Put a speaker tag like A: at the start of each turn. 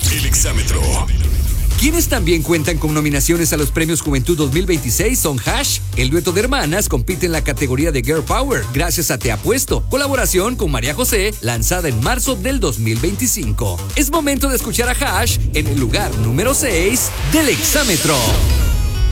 A: El Exámetro.
B: Quienes también cuentan con nominaciones a los Premios Juventud 2026 son Hash. El dueto de hermanas compite en la categoría de Girl Power gracias a Te Apuesto, colaboración con María José, lanzada en marzo del 2025. Es momento de escuchar a Hash en el lugar número 6 del Exámetro.